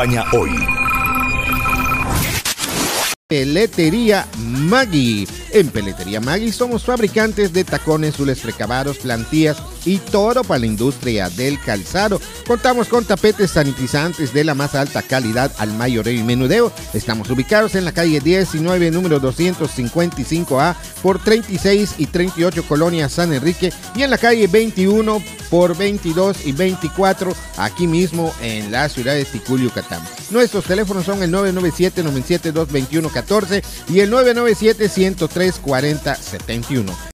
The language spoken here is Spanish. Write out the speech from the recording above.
acompaña hoy. Peletería Maggi. En Peletería Maggi somos fabricantes de tacones, zules precabados, plantillas y todo para la industria del calzado. Contamos con tapetes sanitizantes de la más alta calidad al mayoreo y menudeo. Estamos ubicados en la calle 19, número 255A, por 36 y 38, Colonia San Enrique, y en la calle 21 por 22 y 24, aquí mismo en la ciudad de Ticul, Yucatán. Nuestros teléfonos son el 997-972-2114 y el 997-103-4071.